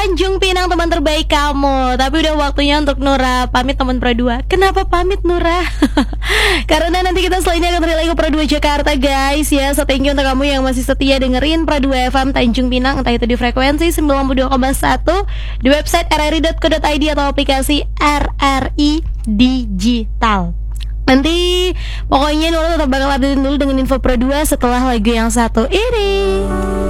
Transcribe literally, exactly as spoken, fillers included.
Tanjung Pinang teman terbaik kamu. Tapi udah waktunya untuk Nura pamit teman Pro dua. Kenapa pamit Nura? Karena nanti kita selanjutnya akan relay ke Pro dua Jakarta guys ya. So thank you untuk kamu yang masih setia dengerin Pro dua F M Tanjung Pinang, entah itu di frekuensi sembilan puluh dua koma satu, di website r r i dot co dot i d atau aplikasi R R I Digital. Nanti pokoknya Nura tetap bakal update dulu dengan info Pro dua setelah lagu yang satu ini.